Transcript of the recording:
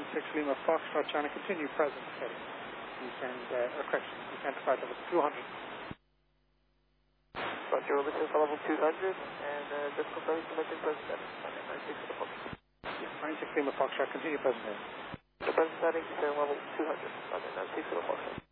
Lima Foxtrot, China, continue present heading. Descend flight level 200. Roger, we'll descend for level 200, and just confirming to maintain present heading. 96 for the Foxtrot. 96 Lima Foxtrot, continue present heading. The present heading, descend level 200, 96 for the Foxtrot.